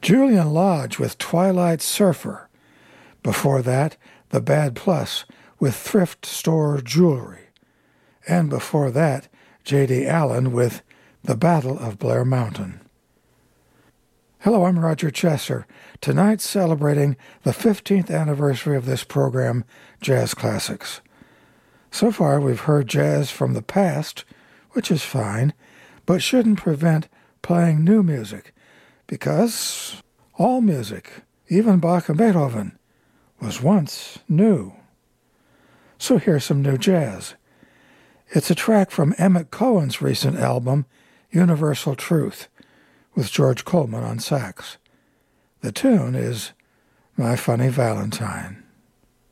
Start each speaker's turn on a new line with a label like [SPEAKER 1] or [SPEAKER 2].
[SPEAKER 1] Julian Lodge with Twilight Surfer. Before that, The Bad Plus with Thrift Store Jewelry. And before that, J.D. Allen with The Battle of Blair Mountain. Hello, I'm Roger Chesser, tonight celebrating the 15th anniversary of this program, Jazz Classics. So far, we've heard jazz from the past, which is fine, but shouldn't prevent playing new music, because all music, even Bach and Beethoven, was once new. So here's some new jazz. It's a track from Emmett Cohen's recent album, Universal Truth, with George Coleman on sax. The tune is My Funny Valentine.